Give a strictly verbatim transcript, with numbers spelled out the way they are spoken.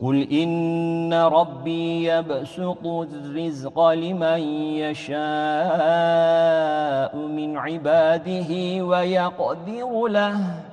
قل إن ربي يبسط الرزق لمن يشاء من عباده ويقدر له